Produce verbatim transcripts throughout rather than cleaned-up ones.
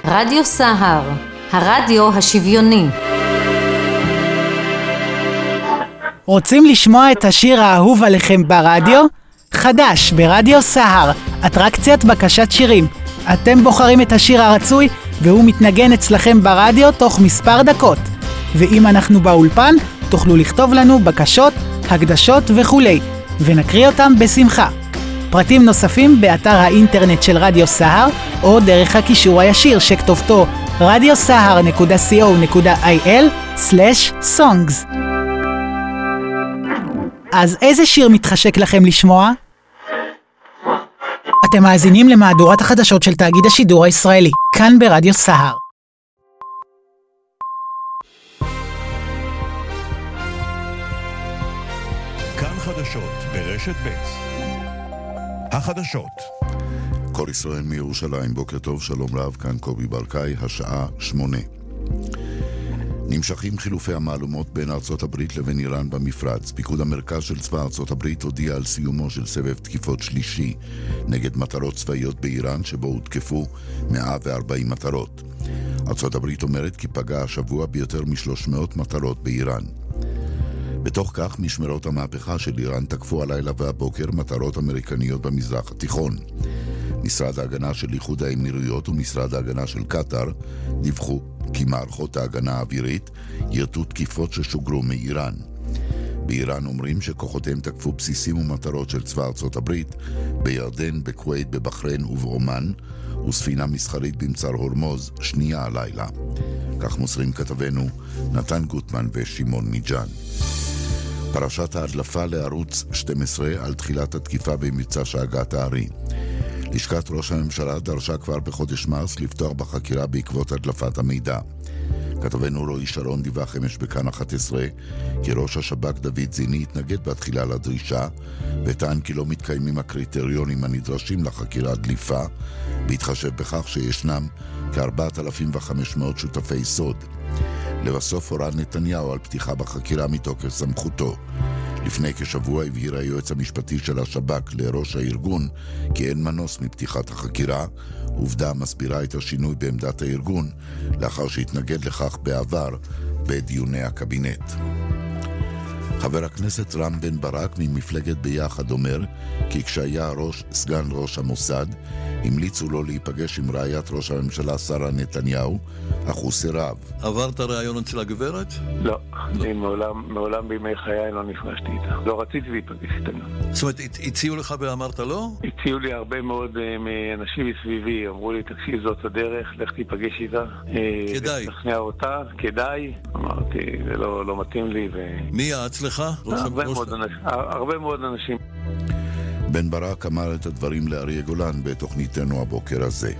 רדיו סהר, הרדיו השוויוני. רוצים לשמוע את השיר האהוב עליכם ברדיו? חדש ברדיו סהר, אטרקציית בקשת שירים. אתם בוחרים את השיר הרצוי והוא מתנגן אצלכם ברדיו תוך מספר דקות. ואם אנחנו באולפן, תוכלו לכתוב לנו בקשות, הקדשות וכולי, ונקריא אותם בשמחה. פרטים נוספים באתר האינטרנט של רדיו סהר, או דרך הקישור הישיר שכתובתו רדיו סהר נקודה סי או נקודה איי אל סלש סונגס. אז איזה שיר מתחשק לכם לשמוע? אתם מאזינים למהדורת החדשות של תאגיד השידור הישראלי, כאן ברדיו סהר. כאן חדשות ברשת ב'. החדשות. כל ישראל מירושלים, בוקר טוב, שלום רב, כאן קובי ברקאי, השעה שמונה. נמשכים חילופי המעלומות בין ארצות הברית לבין איראן במפרץ. פיקוד המרכז של צבא ארצות הברית הודיע על סיומו של סבב תקיפות שלישי נגד מטרות צבאיות באיראן, שבו הותקפו מאה וארבעים מטרות. ארצות הברית אומרת כי פגע השבוע ביותר מ-שלוש מאות מטרות באיראן. בתוך כך, משמרות המהפכה של איראן תקפו הלילה והבוקר מטרות אמריקניות במזרח התיכון. משרד ההגנה של איחוד האמירויות ומשרד ההגנה של קטר דיווחו כי מערכות ההגנה האווירית ירתו תקיפות ששוגרו מאיראן. באיראן אומרים שכוחותיהם תקפו בסיסים ומטרות של צבא ארצות הברית בירדן, בכווית, בבחריין ובאומן, וספינה מסחרית במצר הורמוז שנייה הלילה. כך מוסרים כתבנו נתן גוטמן ושמעון מיג'אן. פרשת ההדלפה לערוץ שתים עשרה על תחילת התקיפה במבצע שאגת הארי. לשכת ראש הממשלה דרשה כבר בחודש מרס לפתוח בחקירה בעקבות הדלפת המידע. כתבנו רועי שרון דיווח אמש בכאן אחת עשרה כי ראש השב"כ דוד זיני התנגד בתחילה לדרישה וטען כי לא מתקיימים הקריטריונים הנדרשים לחקירת דליפה, בהתחשב בכך שישנם כ-ארבעת אלפים וחמש מאות שותפי סוד. לבסוף הורה נתניהו על פתיחה בחקירה מתוקף סמכותו. לפני כשבוע הבהיר היועץ המשפטי של השב"כ לראש הארגון כי אין מנוס מפתיחת החקירה, עובדה מסבירה את השינוי בעמדת הארגון לאחר שהתנגד לכך בעבר בדיוני הקבינט. חבר הכנסת רם בן ברק ממפלגת ביחד אומר כי כשהיה ראש, סגן ראש המוסד, המליצו לו להיפגש עם רעיית ראש הממשלה שרה נתניהו, אך הוא סירב. עברת רעיון אצל הגברת? לא, אני מעולם, מעולם בימי חיי לא נפגשתי איתה. לא רציתי להיפגש איתה. זאת אומרת, הציעו לך ואמרת לא? הציעו לי הרבה מאוד אנשים מסביבי, אמרו לי, תקשיב, זאת הדרך, לך תיפגש איתה. כדאי. תכנע אותה, כדאי. אמרתי, זה לא, לא מתאים לי. ו... מי יעץ לך? הרבה מאוד אנשים. הרבה מאוד אנשים. בן ברק אמר את הדברים לאריה גולן בתוכניתנו הבוקר הזה.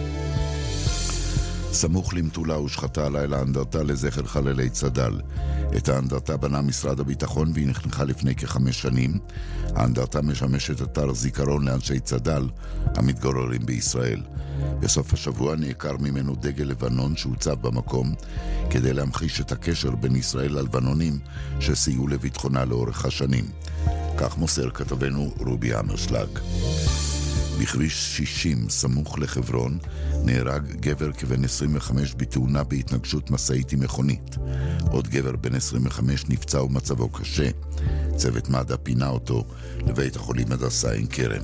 סמוך למטולה הושחתה הלילה אנדרטה לזכר חללי צד"ל. את האנדרטה בנה משרד הביטחון והיא נחנכה לפני כחמש שנים. האנדרטה משמשת אתר זיכרון לאנשי צד"ל המתגוררים בישראל. בסוף השבוע נעקר ממנו דגל לבנון שהוצב במקום כדי להמחיש את הקשר בין ישראל ללבנונים שסייעו לביטחונה לאורך השנים. כך מוסר כתבנו רובי אמרשלג. בכביש שישים סמוך לחברון נהרג גבר כבן עשרים וחמש בתאונה בהתנגשות משאית עם מכונית. עוד גבר בן עשרים וחמש נפצע ומצבו קשה. צוות מד"א פינה אותו לבית החולים הדסה עין כרם.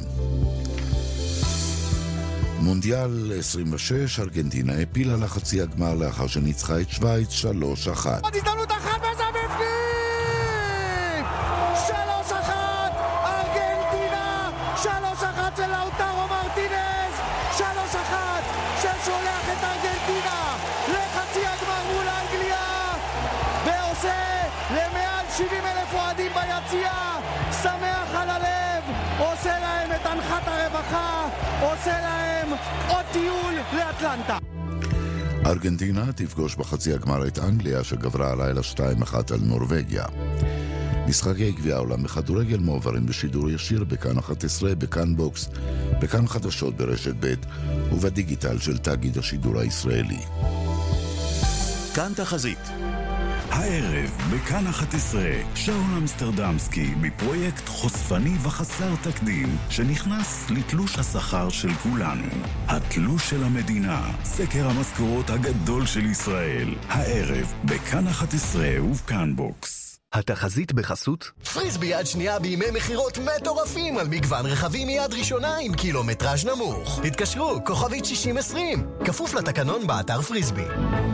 מונדיאל עשרים ושש, ארגנטינה הפילה לחצי הגמר לאחר שניצחה את שוויץ שלוש אחת. עוד הזדמנות אחת וזה בפנים! שלוש אחת, ארגנטינה! שלוש אחת של לאוטרו מרטינז! שלוש אחת ששולח את ארגנטינה לחצי הגמר מול אנגליה ועושה למעל שבעים אלף אוהדים ביציאה, שמח על הלב, עושה להם את הנחת הרווחה, עושה להם עוד טיול לאטלנטה. ארגנטינה תפגוש בחצי הגמר את אנגליה שגברה הלילה שתיים אחת על נורווגיה. משחקי גביע העולם בכדורגל מועברים בשידור ישיר בכאן אחת עשרה, בכאן בוקס, בכאן חדשות ברשת ב' ובדיגיטל של תאגיד השידור הישראלי. כאן תחזית. הערב, בכאן אחת עשרה, שאול אמסטרדמסקי בפרויקט חושפני וחסר תקדים, שנכנס לתלוש השכר של כולנו. התלוש של המדינה, סקר המשכורות הגדול של ישראל. הערב, בכאן אחת עשרה ובכאן בוקס. התחזית בחסות פריסבי יד שנייה בימי מחירות מטורפים על מגוון רכבים מיד ראשונה עם קילומטראז' נמוך. התקשרו, כוכבית שישים עשרים, כפוף לתקנון באתר פריסבי.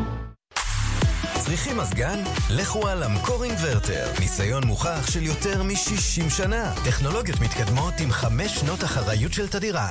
צריכים מזגן? לכו על אמקור אינברטר. ניסיון מוכח של יותר מ-שישים שנה. טכנולוגיות מתקדמות עם חמש שנות אחריות של תדירה.